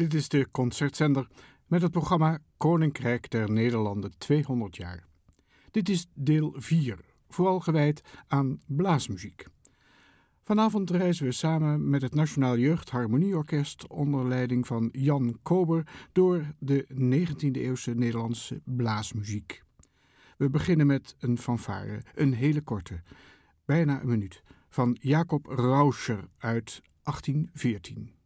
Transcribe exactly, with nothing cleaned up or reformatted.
Dit is de Concertzender met het programma Koninkrijk der Nederlanden tweehonderd jaar. Dit is deel vier, vooral gewijd aan blaasmuziek. Vanavond reizen we samen met het Nationaal Jeugdharmonieorkest onder leiding van Jan Kober door de negentiende-eeuwse Nederlandse blaasmuziek. We beginnen met een fanfare, een hele korte, bijna een minuut, van Jacob Rauscher uit achttien veertien.